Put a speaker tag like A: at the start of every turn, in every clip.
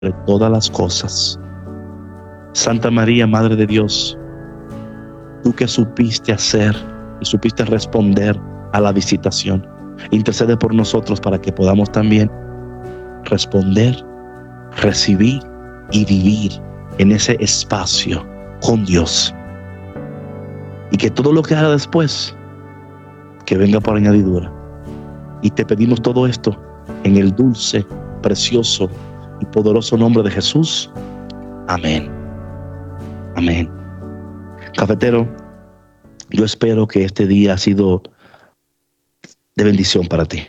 A: todas las cosas. Santa María, Madre de Dios, tú que supiste hacer y supiste responder a la visitación, intercede por nosotros para que podamos también responder, recibir y vivir en ese espacio con Dios. Y que todo lo que haga después, que venga por añadidura. Y te pedimos todo esto en el dulce, precioso y poderoso nombre de Jesús. Amén. Amén. Cafetero, yo espero que este día ha sido de bendición para ti.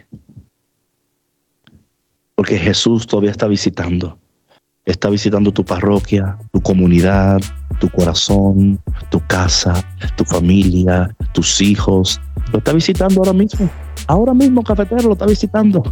A: Porque Jesús todavía está visitando. Está visitando tu parroquia, tu comunidad, tu corazón, tu casa, tu familia, tus hijos. Lo está visitando ahora mismo. Ahora mismo, cafetero, lo está visitando.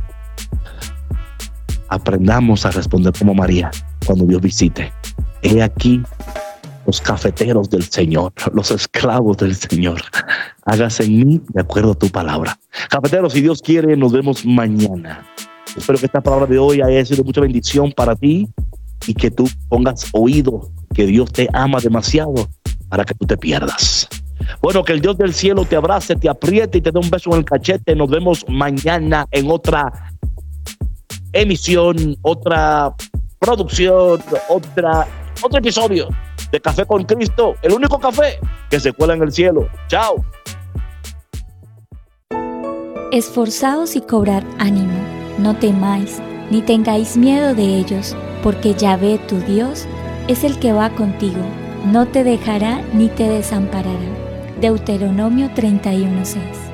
A: Aprendamos a responder como María cuando Dios visite. He aquí los cafeteros del Señor, los esclavos del Señor. Hágase en mí de acuerdo a tu palabra. Cafeteros, si Dios quiere, nos vemos mañana. Espero que esta palabra de hoy haya sido mucha bendición para ti y que tú pongas oído, que Dios te ama demasiado para que tú te pierdas. Bueno, que el Dios del cielo te abrace, te apriete y te dé un beso en el cachete. Nos vemos mañana en otra emisión, otra producción, otro episodio de Café con Cristo, el único café que se cuela en el cielo. Chao.
B: Esforzaos y cobrad ánimo, no temáis, ni tengáis miedo de ellos, porque Yahvé tu Dios es el que va contigo, no te dejará ni te desamparará. Deuteronomio 31:6.